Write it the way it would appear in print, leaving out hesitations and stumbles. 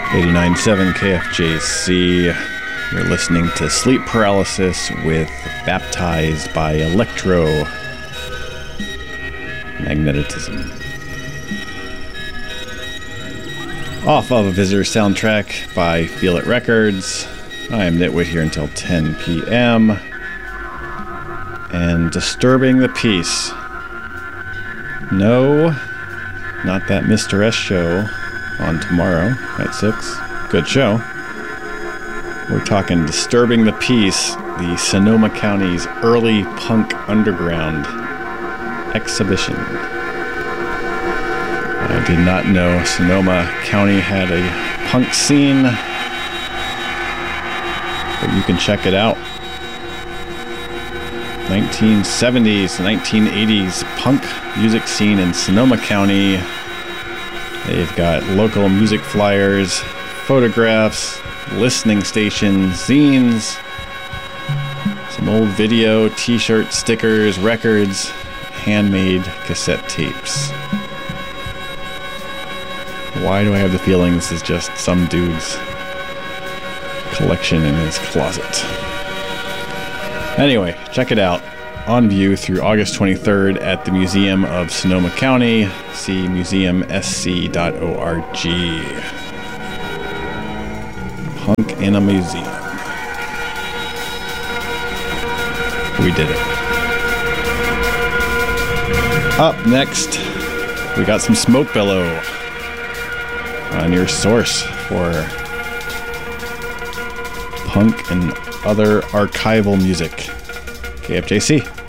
89.7 KFJC. You're listening to Sleep Paralysis with Baptized by Electromagnetism. Off of a Visitor soundtrack by Feel It Records. I am Nitwit here until 10 p.m. And Disturbing the Peace. No, not that Mr. S show on tomorrow at 6. Good show. We're talking Disturbing the Peace, the Sonoma County's early punk underground exhibition. I did not know Sonoma County had a punk scene, but you can check it out. 1970s, 1980s punk music scene in Sonoma County. They've got local music flyers, photographs, listening stations, zines, some old video, t-shirt, stickers, records, handmade cassette tapes. Why do I have the feeling this is just some dude's collection in his closet? Anyway, check it out. On view through August 23rd at the Museum of Sonoma County. See museumsc.org. Punk in a museum. We did it. Up next, we got some Smoke Bellow on your source for punk and other archival music. KFJC.